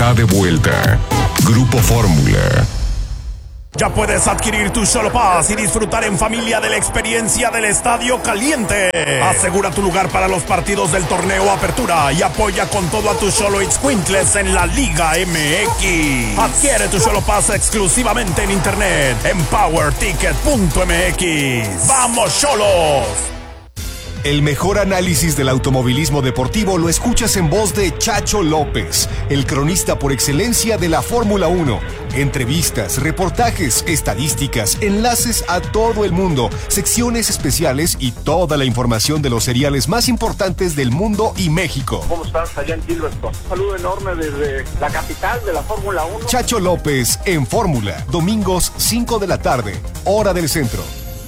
está de vuelta. Grupo Fórmula. Ya puedes adquirir tu Xolo Pass y disfrutar en familia de la experiencia del Estadio Caliente. Asegura tu lugar para los partidos del torneo Apertura y apoya con todo a tus Xoloitzcuintles en la Liga MX. Adquiere tu Xolo Pass exclusivamente en internet en powerticket.mx. ¡Vamos, Xolos! El mejor análisis del automovilismo deportivo lo escuchas en voz de Chacho López, el cronista por excelencia de la Fórmula 1. Entrevistas, reportajes, estadísticas, enlaces a todo el mundo, secciones especiales y toda la información de los seriales más importantes del mundo y México. ¿Cómo estás allá en Gilberton? Un saludo enorme desde la capital de la Fórmula 1. Chacho López en Fórmula, domingos 5 de la tarde, hora del centro.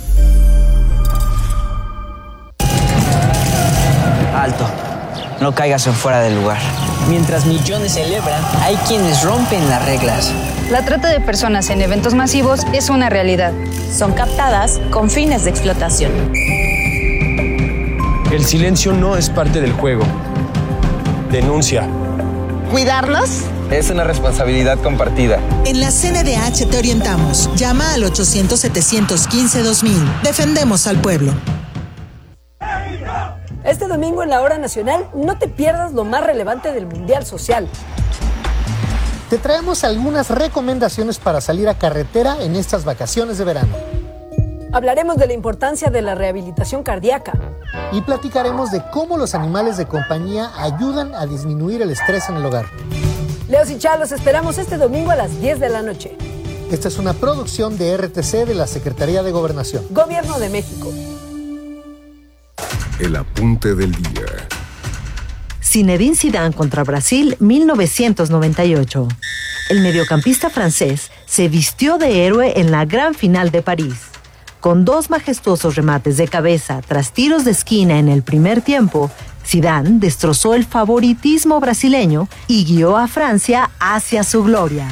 Alto, no caigas en fuera del lugar. Mientras millones celebran, hay quienes rompen las reglas. La trata de personas en eventos masivos es una realidad. Son captadas con fines de explotación. El silencio no es parte del juego. Denuncia. ¿Cuidarlos? Es una responsabilidad compartida. En la CNDH te orientamos. Llama al 800-715-2000. Defendemos al pueblo. Este domingo en la Hora Nacional no te pierdas lo más relevante del Mundial Social. Te traemos algunas recomendaciones para salir a carretera en estas vacaciones de verano. Hablaremos de la importancia de la rehabilitación cardíaca. Y platicaremos de cómo los animales de compañía ayudan a disminuir el estrés en el hogar. Leos y Chá, los esperamos este domingo a las 10 de la noche. Esta es una producción de RTC de la Secretaría de Gobernación. Gobierno de México. El apunte del día. Zinedine Zidane contra Brasil, 1998. El mediocampista francés se vistió de héroe en la gran final de París. Con 2 majestuosos remates de cabeza tras tiros de esquina en el primer tiempo, Zidane destrozó el favoritismo brasileño y guió a Francia hacia su gloria.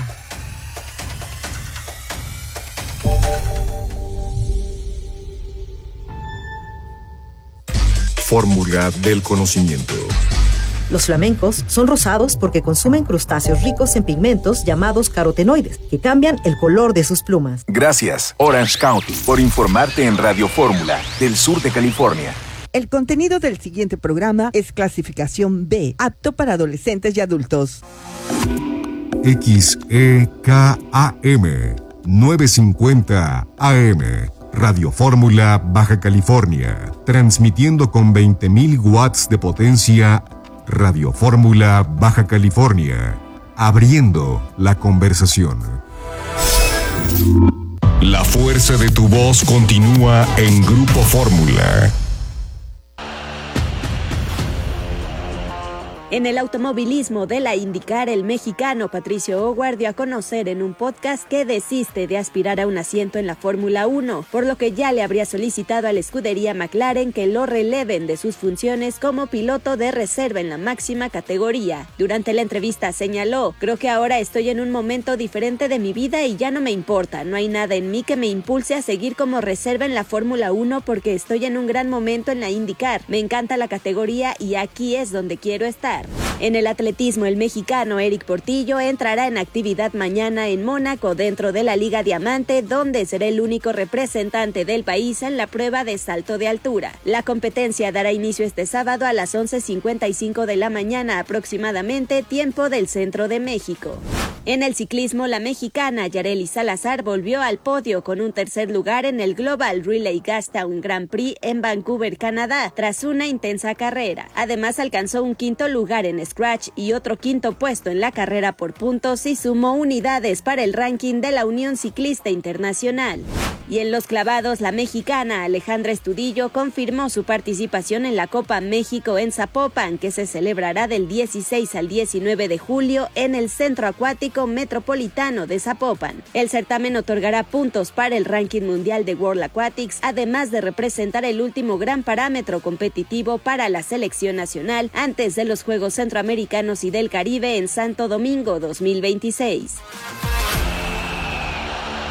Fórmula del conocimiento. Los flamencos son rosados porque consumen crustáceos ricos en pigmentos llamados carotenoides, que cambian el color de sus plumas. Gracias, Orange County, por informarte en Radio Fórmula, del sur de California. El contenido del siguiente programa es clasificación B, apto para adolescentes y adultos. XEKAM, 950 AM. Radio Fórmula, Baja California, transmitiendo con 20.000 watts de potencia. Radio Fórmula, Baja California, abriendo la conversación. La fuerza de tu voz continúa en Grupo Fórmula. En el automovilismo de la IndyCar, el mexicano Patricio O'Ward dio a conocer en un podcast que desiste de aspirar a un asiento en la Fórmula 1, por lo que ya le habría solicitado a la escudería McLaren que lo releven de sus funciones como piloto de reserva en la máxima categoría. Durante la entrevista señaló: "Creo que ahora estoy en un momento diferente de mi vida y ya no me importa, no hay nada en mí que me impulse a seguir como reserva en la Fórmula 1 porque estoy en un gran momento en la IndyCar, me encanta la categoría y aquí es donde quiero estar". En el atletismo, el mexicano Eric Portillo entrará en actividad mañana en Mónaco dentro de la Liga Diamante, donde será el único representante del país en la prueba de salto de altura. La competencia dará inicio este sábado a las 11:55 de la mañana aproximadamente, tiempo del centro de México. En el ciclismo, la mexicana Yareli Salazar volvió al podio con un tercer lugar en el Global Relay Gastown Grand Prix en Vancouver, Canadá, tras una intensa carrera. Además, alcanzó un quinto lugar en Scratch y otro quinto puesto en la carrera por puntos y sumó unidades para el ranking de la Unión Ciclista Internacional. Y en los clavados, la mexicana Alejandra Estudillo confirmó su participación en la Copa México en Zapopan, que se celebrará del 16 al 19 de julio en el Centro Acuático Metropolitano de Zapopan. El certamen otorgará puntos para el ranking mundial de World Aquatics, además de representar el último gran parámetro competitivo para la selección nacional antes de los Juegos Centroamericanos y del Caribe en Santo Domingo 2026.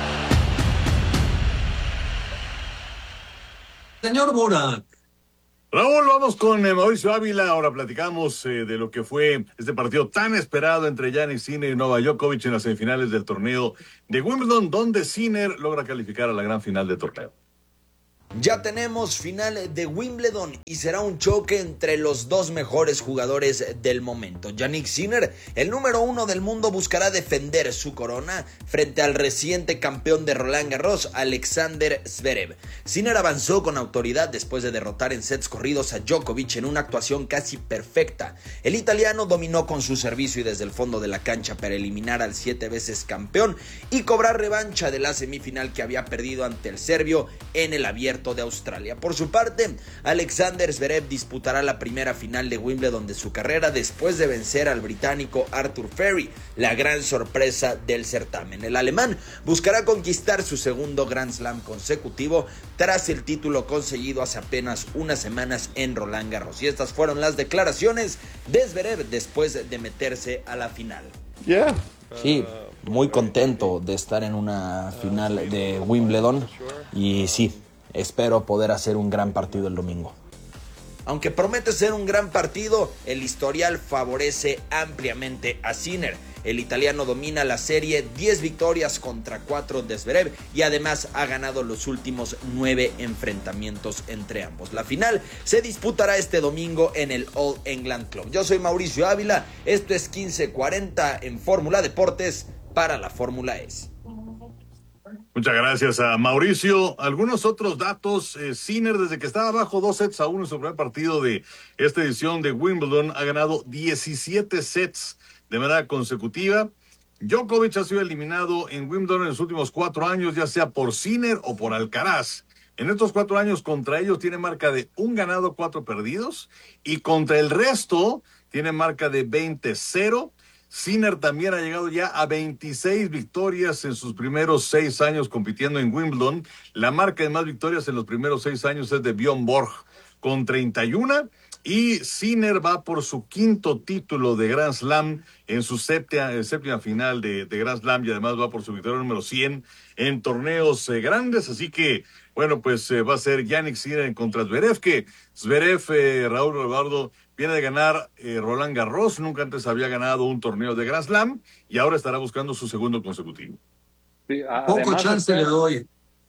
Señor Burak, Raúl, vamos con Mauricio Ávila. Ahora platicamos de lo que fue este partido tan esperado entre Jannik Sinner y Novak Djokovic en las semifinales del torneo de Wimbledon, donde Sinner logra calificar a la gran final del torneo. Ya tenemos final de Wimbledon y será un choque entre los dos mejores jugadores del momento. Jannik Sinner, el número 1 del mundo, buscará defender su corona frente al reciente campeón de Roland Garros, Alexander Zverev. Sinner avanzó con autoridad después de derrotar en sets corridos a Djokovic en una actuación casi perfecta. El italiano dominó con su servicio y desde el fondo de la cancha para eliminar al 7 veces campeón y cobrar revancha de la semifinal que había perdido ante el serbio en el Abierto de Australia. Por su parte, Alexander Zverev disputará la primera final de Wimbledon de su carrera después de vencer al británico Arthur Ferry, la gran sorpresa del certamen. El alemán buscará conquistar su segundo Grand Slam consecutivo tras el título conseguido hace apenas unas semanas en Roland Garros. Y estas fueron las declaraciones de Zverev después de meterse a la final. Sí, muy contento de estar en una final de Wimbledon y sí, espero poder hacer un gran partido el domingo. Aunque promete ser un gran partido, el historial favorece ampliamente a Sinner. El italiano domina la serie, 10 victorias contra 4 de Zverev y además ha ganado los últimos 9 enfrentamientos entre ambos. La final se disputará este domingo en el All England Club. Yo soy Mauricio Ávila, esto es 1540 en Fórmula Deportes para la Fórmula E. Muchas gracias a Mauricio. Algunos otros datos. Sinner, desde que estaba abajo 2-1 en su primer partido de esta edición de Wimbledon, ha ganado 17 sets de manera consecutiva. Djokovic ha sido eliminado en Wimbledon en los últimos 4 años, ya sea por Sinner o por Alcaraz. En estos 4 años contra ellos tiene marca de 1 ganado, 4 perdidos. Y contra el resto tiene marca de 20-0. Sinner también ha llegado ya a 26 victorias en sus primeros 6 años compitiendo en Wimbledon. La marca de más victorias en los primeros 6 años es de Bjorn Borg con 31. Y Sinner va por su 5º título de Grand Slam en su séptima final de Grand Slam y además va por su victoria número 100 en torneos grandes. Así que, bueno, pues va a ser Jannik Sinner contra Zverev, que Zverev, Raúl Eduardo, viene de ganar Roland Garros, nunca antes había ganado un torneo de Grand Slam y ahora estará buscando su segundo consecutivo. Sí, poco chance le doy.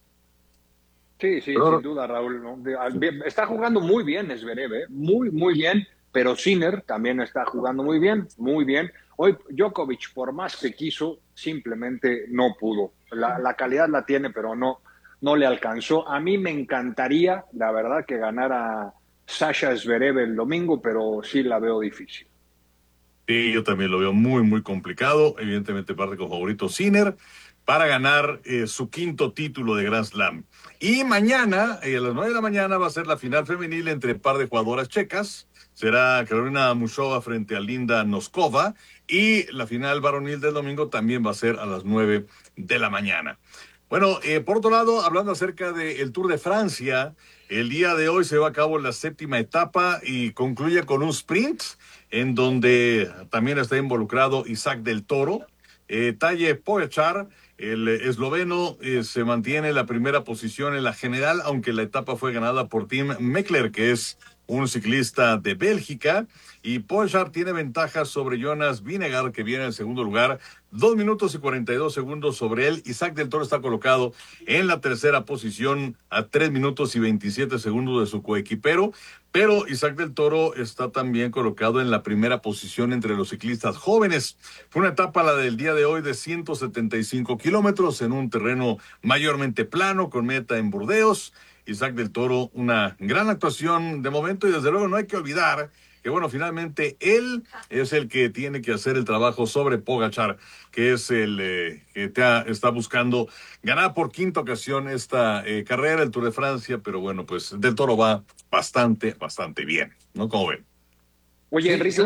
Sí, sin duda, Raúl, ¿no? Está jugando muy bien Zverev, muy bien, pero Sinner también está jugando muy bien. Hoy Djokovic, por más que quiso, simplemente no pudo. La calidad la tiene, pero no le alcanzó. A mí me encantaría, la verdad, que ganara Sasha Zverev el domingo, pero sí la veo difícil. Sí, yo también lo veo muy complicado. Evidentemente parte con favorito Sinner para ganar su 5º título de Grand Slam. Y mañana, a las 9 de la mañana, va a ser la final femenil entre par de jugadoras checas. Será Carolina Muchova frente a Linda Noskova. Y la final varonil del domingo también va a ser a las 9 de la mañana. Bueno, por otro lado, hablando acerca del Tour de Francia, el día de hoy se va a cabo la 7ª etapa y concluye con un sprint en donde también está involucrado Isaac del Toro. Tadej Pogačar, el esloveno, se mantiene en la primera posición en la general, aunque la etapa fue ganada por Tim Mekler, que es un ciclista de Bélgica, y Pogačar tiene ventaja sobre Jonas Vingegaard, que viene en segundo lugar, 2 minutos y 42 segundos sobre él. Isaac del Toro está colocado en la tercera posición a 3 minutos y 27 segundos de su coequipero, pero Isaac del Toro está también colocado en la primera posición entre los ciclistas jóvenes. Fue una etapa, la del día de hoy, de 175 kilómetros en un terreno mayormente plano, con meta en Burdeos. Isaac del Toro, una gran actuación de momento, y desde luego no hay que olvidar que, bueno, finalmente él es el que tiene que hacer el trabajo sobre Pogačar, que es el que está buscando ganar por 5ª ocasión esta carrera, el Tour de Francia, pero bueno, pues del Toro va bastante bien, ¿no? ¿Cómo ven? Oye, Enrique,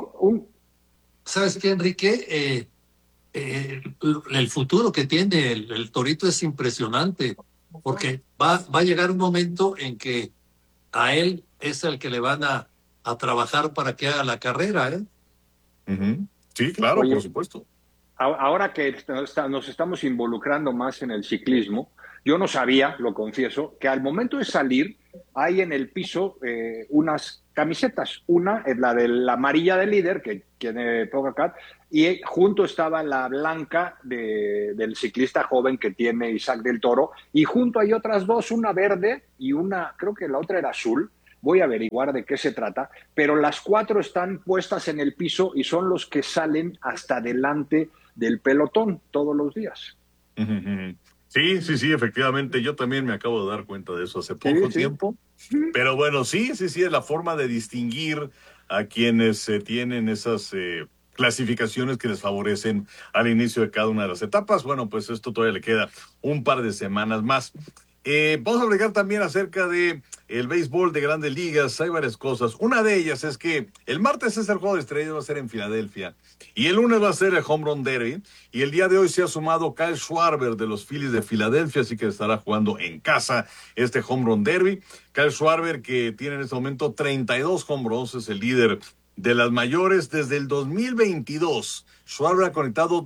¿sabes qué, Enrique? El futuro que tiene el Torito es impresionante, porque va a llegar un momento en que a él es el que le van a trabajar para que haga la carrera, ¿eh? Uh-huh. Sí, claro. Oye, por supuesto. Ahora que nos estamos involucrando más en el ciclismo, yo no sabía, lo confieso, que al momento de salir hay en el piso unas camisetas. Una es la de la amarilla del líder, que tiene Pogacar, y junto estaba la blanca del ciclista joven que tiene Isaac del Toro, y junto hay otras dos, una verde y una, creo que la otra era azul. Voy a averiguar de qué se trata, pero las 4 están puestas en el piso y son los que salen hasta delante del pelotón todos los días. Sí, efectivamente. Yo también me acabo de dar cuenta de eso hace poco tiempo. Pero bueno, sí, es la forma de distinguir a quienes tienen esas clasificaciones que les favorecen al inicio de cada una de las etapas. Bueno, pues esto todavía le queda un par de semanas más. Vamos a hablar también acerca de el béisbol de Grandes Ligas. Hay varias cosas. Una de ellas es que el martes es el juego de estrellas, va a ser en Filadelfia, y el lunes va a ser el Home Run Derby, y el día de hoy se ha sumado Kyle Schwarber de los Phillies de Filadelfia, así que estará jugando en casa este Home Run Derby. Kyle Schwarber, que tiene en este momento 32 home runs, es el líder de las mayores desde el 2022. Schwarber ha conectado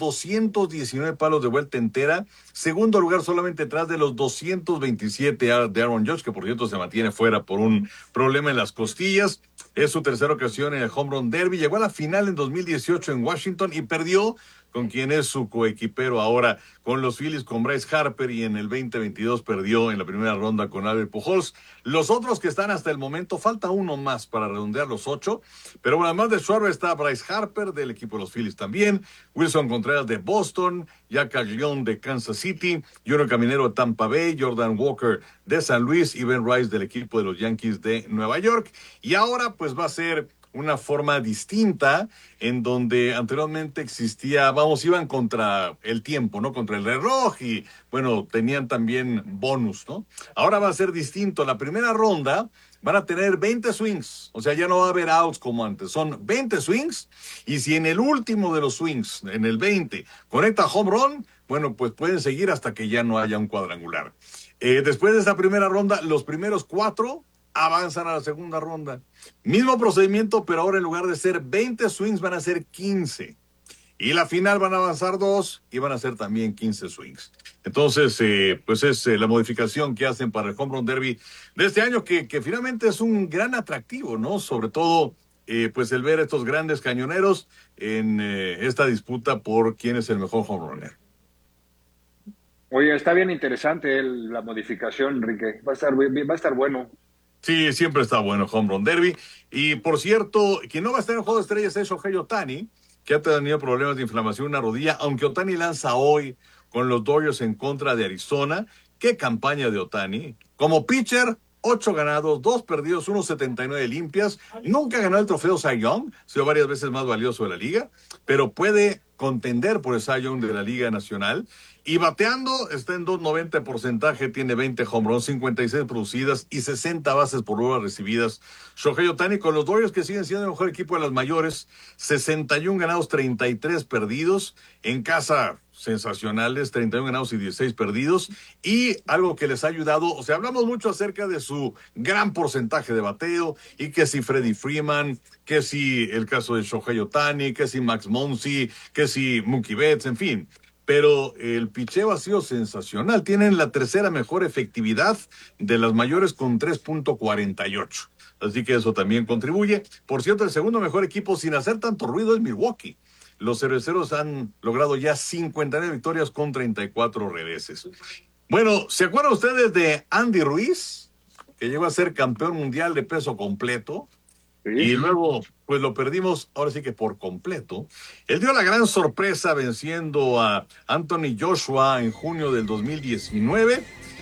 219 palos de vuelta entera, segundo lugar solamente detrás de los 227 de Aaron Judge, que por cierto se mantiene fuera por un problema en las costillas. Es su tercera ocasión en el Home Run Derby. Llegó a la final en 2018 en Washington y perdió con quien es su coequipero ahora con los Phillies, con Bryce Harper, y en el 2022 perdió en la primera ronda con Albert Pujols. Los otros que están hasta el momento, falta uno más para redondear los 8, pero bueno, además de Schwarber está Bryce Harper del equipo de los Phillies también, Wilson Contreras de Boston, Jack Caglione de Kansas City, Junior Caminero de Tampa Bay, Jordan Walker de San Luis y Ben Rice del equipo de los Yankees de Nueva York. Y ahora pues va a ser una forma distinta en donde anteriormente existía, iban contra el tiempo, ¿no? Contra el reloj y, bueno, tenían también bonus, ¿no? Ahora va a ser distinto. La primera ronda van a tener 20 swings, o sea, ya no va a haber outs como antes. Son 20 swings y si en el último de los swings, en el 20, conecta home run, bueno, pues pueden seguir hasta que ya no haya un cuadrangular. Después de esa primera ronda, los primeros 4 avanzan a la segunda ronda. Mismo procedimiento, pero ahora en lugar de ser 20 swings van a ser 15. Y la final van a avanzar 2 y van a ser también 15 swings. Entonces, pues es la modificación que hacen para el Home Run Derby de este año, que finalmente es un gran atractivo, ¿no? Sobre todo, pues el ver a estos grandes cañoneros en esta disputa por quién es el mejor home runner. Oye, está bien interesante la modificación, Enrique. Va a estar bueno. Sí, siempre está bueno Home Run Derby. Y por cierto, quien no va a estar en el juego de estrellas es Shohei Ohtani, que ha tenido problemas de inflamación en una rodilla, aunque Ohtani lanza hoy con los Dodgers en contra de Arizona. ¡Qué campaña de Ohtani! Como pitcher, 8 ganados, 2 perdidos, 1.79 limpias. Nunca ganó el trofeo Cy Young, ha sido varias veces más valioso de la liga, pero puede contender por el Cy Young de la Liga Nacional. Y bateando, está en 2.90 porcentaje, tiene 20 home runs, 56 producidas y 60 bases por bolas recibidas. Shohei Ohtani con los Dodgers, que siguen siendo el mejor equipo de las mayores, 61 ganados, 33 perdidos. En casa, sensacionales, 31 ganados y 16 perdidos. Y algo que les ha ayudado, o sea, hablamos mucho acerca de su gran porcentaje de bateo, y que si Freddie Freeman, que si el caso de Shohei Ohtani, que si Max Muncy, que si Mookie Betts, en fin. Pero el picheo ha sido sensacional. Tienen la tercera mejor efectividad de las mayores con 3.48. Así que eso también contribuye. Por cierto, el segundo mejor equipo sin hacer tanto ruido es Milwaukee. Los cerveceros han logrado ya 59 victorias con 34 reveses. Bueno, ¿se acuerdan ustedes de Andy Ruiz? Que llegó a ser campeón mundial de peso completo. Y luego, pues lo perdimos, ahora sí que por completo. Él dio la gran sorpresa venciendo a Anthony Joshua en junio del 2019.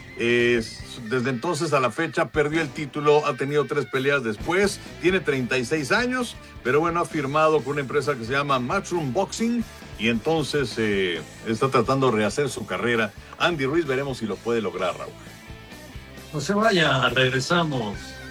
Desde entonces a la fecha perdió el título, ha tenido 3 peleas después, tiene 36 años, pero bueno, ha firmado con una empresa que se llama Matchroom Boxing y entonces está tratando de rehacer su carrera. Andy Ruiz, veremos si lo puede lograr, Raúl. No se vaya, regresamos.